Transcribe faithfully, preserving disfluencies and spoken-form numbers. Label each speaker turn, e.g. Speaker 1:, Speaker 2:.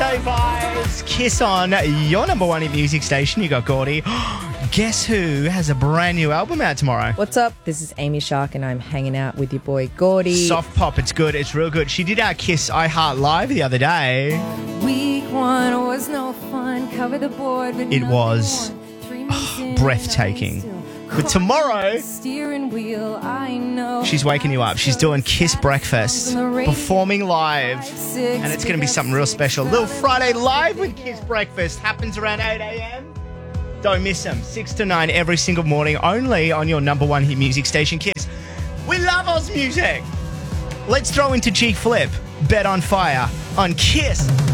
Speaker 1: Friday vibes. Kiss on your number one hit music station. You got Gordy. Guess who has a brand new album out tomorrow?
Speaker 2: What's up? This is Amy Shark and I'm hanging out with your boy Gordy.
Speaker 1: Soft pop. It's good. It's real good. She did our Kiss I Heart Live the other day.
Speaker 3: Week one was no fun. Cover the board. But
Speaker 1: It was oh, breathtaking. But tomorrow,
Speaker 3: steering wheel, I know.
Speaker 1: she's waking you up. She's doing Kiss Breakfast, performing live, and it's going to be something real special. Little Friday Live with Kiss Breakfast happens around eight a.m. Don't miss them. six to nine every single morning, only on your number one hit music station, Kiss. We love Oz music. Let's throw into Cheek Flip, Bet on Fire on Kiss.